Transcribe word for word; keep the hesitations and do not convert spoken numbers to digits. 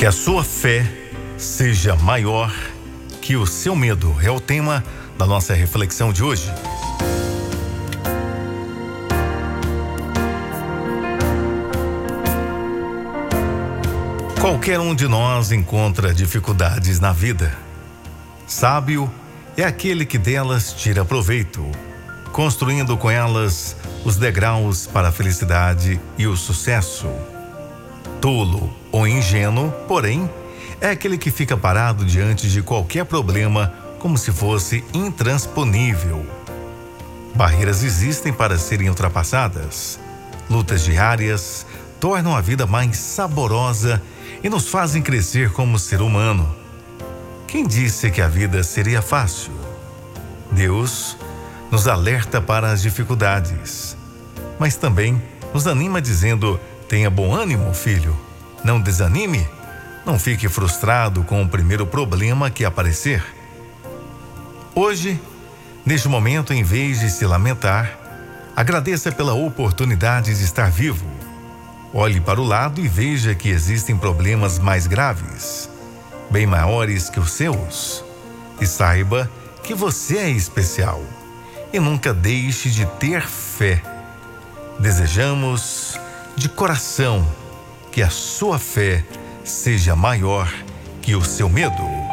Que a sua fé seja maior que o seu medo. É o tema da nossa reflexão de hoje. Qualquer um de nós encontra dificuldades na vida. Sábio é aquele que delas tira proveito, construindo com elas os degraus para a felicidade e o sucesso. Tolo ou ingênuo, porém, é aquele que fica parado diante de qualquer problema como se fosse intransponível. Barreiras existem para serem ultrapassadas. Lutas diárias tornam a vida mais saborosa e nos fazem crescer como ser humano. Quem disse que a vida seria fácil? Deus nos alerta para as dificuldades, mas também nos anima dizendo: tenha bom ânimo, filho. Não desanime. Não fique frustrado com o primeiro problema que aparecer. Hoje, neste momento, em vez de se lamentar, agradeça pela oportunidade de estar vivo. Olhe para o lado e veja que existem problemas mais graves, bem maiores que os seus. E saiba que você é especial. E nunca deixe de ter fé. Desejamos de coração que a sua fé seja maior que o seu medo.